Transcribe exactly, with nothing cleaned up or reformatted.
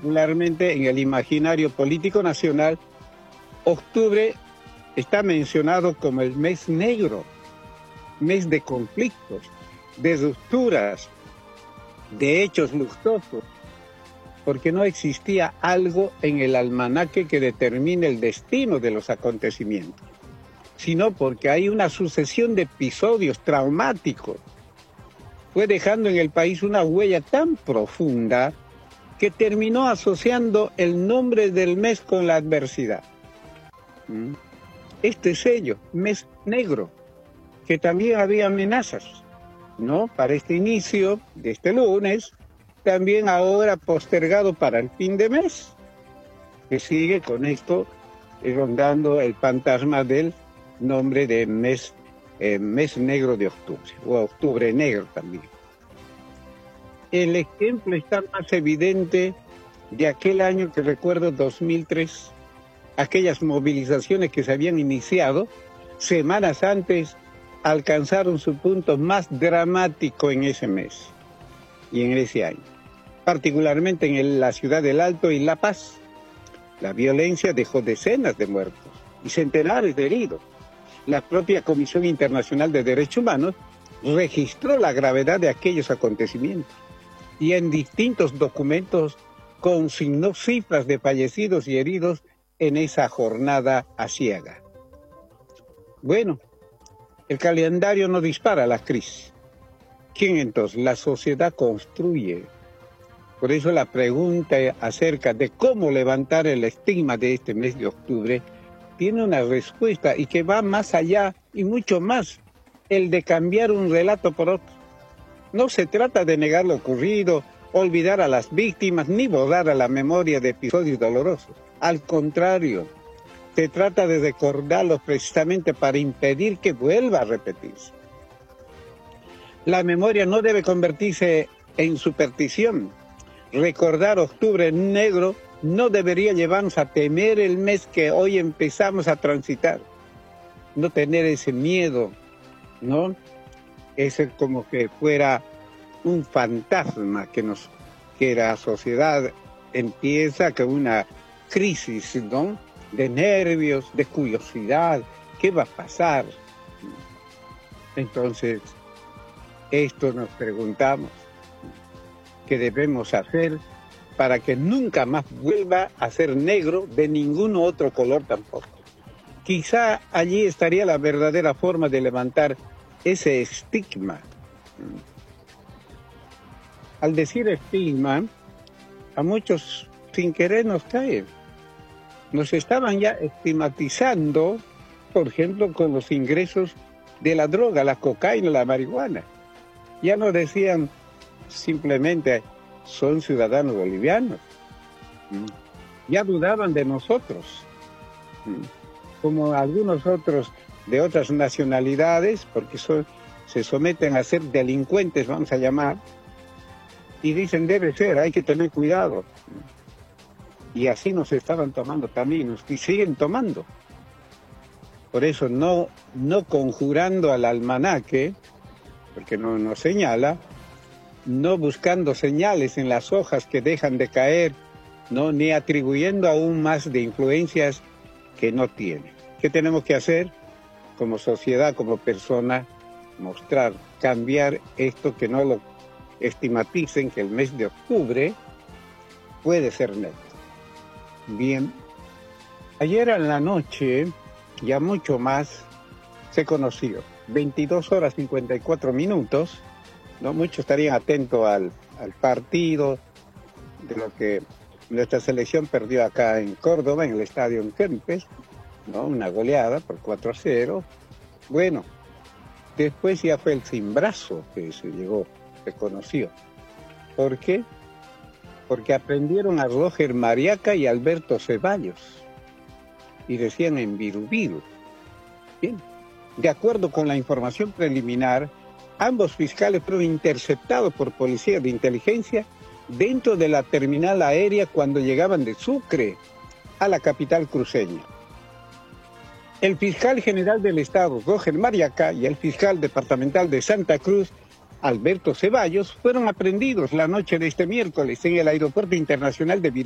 particularmente en el imaginario político nacional, octubre está mencionado como el mes negro, mes de conflictos, de rupturas, de hechos luctuosos, porque no existía algo en el almanaque que determine el destino de los acontecimientos, sino porque hay una sucesión de episodios traumáticos. Fue dejando en el país una huella tan profunda que terminó asociando el nombre del mes con la adversidad. Este sello, mes negro, que también había amenazas, ¿no? Para este inicio de este lunes, también ahora postergado para el fin de mes, que sigue con esto rondando el fantasma del nombre de mes, eh, mes negro de octubre, o octubre negro también. El ejemplo está más evidente de aquel año que recuerdo, dos mil tres, aquellas movilizaciones que se habían iniciado semanas antes alcanzaron su punto más dramático en ese mes y en ese año, particularmente en el, la ciudad del Alto y La Paz. La violencia dejó decenas de muertos y centenares de heridos. La propia Comisión Internacional de Derechos Humanos registró la gravedad de aquellos acontecimientos y en distintos documentos consignó cifras de fallecidos y heridos en esa jornada aciaga. Bueno, el calendario no dispara la crisis. ¿Quién entonces? La sociedad construye. Por eso la pregunta acerca de cómo levantar el estigma de este mes de octubre tiene una respuesta y que va más allá y mucho más, el de cambiar un relato por otro. No se trata de negar lo ocurrido, olvidar a las víctimas, ni borrar a la memoria de episodios dolorosos. Al contrario, se trata de recordarlos precisamente para impedir que vuelva a repetirse. La memoria no debe convertirse en superstición. Recordar octubre negro no debería llevarnos a temer el mes que hoy empezamos a transitar. No tener ese miedo, ¿no? Ese como que fuera un fantasma que nos, que la sociedad empieza con una crisis, ¿no? De nervios, de curiosidad, ¿qué va a pasar? Entonces, esto nos preguntamos, ¿qué debemos hacer para que nunca más vuelva a ser negro de ningún otro color tampoco? Quizá allí estaría la verdadera forma de levantar ese estigma. Al decir estigma, a muchos sin querer nos cae. Nos estaban ya estigmatizando, por ejemplo, con los ingresos de la droga, la cocaína, la marihuana. Ya no decían simplemente son ciudadanos bolivianos. Ya dudaban de nosotros, como algunos otros de otras nacionalidades, porque son, se someten a ser delincuentes, vamos a llamar, y dicen debe ser, hay que tener cuidado. Y así nos estaban tomando también, y siguen tomando. Por eso no, no conjurando al almanaque, porque no nos señala, no buscando señales en las hojas que dejan de caer, no, ni atribuyendo aún más de influencias que no tiene. ¿Qué tenemos que hacer como sociedad, como persona? Mostrar, cambiar esto, que no lo estigmaticen, que el mes de octubre puede ser negro. Bien, ayer en la noche, ya mucho más, se conoció, veintidós horas cincuenta y cuatro minutos, ¿no? Muchos estarían atentos al, al partido, de lo que nuestra selección perdió acá en Córdoba, en el estadio en Kempes, ¿no? Una goleada por cuatro a cero. Bueno, después ya fue el cimbrazo que se llegó, se conoció. ¿Por qué? Porque aprendieron a Roger Mariaca y Alberto Ceballos, y decían en Virubiru. Bien, de acuerdo con la información preliminar, ambos fiscales fueron interceptados por policías de inteligencia dentro de la terminal aérea cuando llegaban de Sucre a la capital cruceña. El fiscal general del Estado, Roger Mariaca, y el fiscal departamental de Santa Cruz, Alberto Ceballos, fueron aprehendidos la noche de este miércoles en el Aeropuerto Internacional de Virubiru.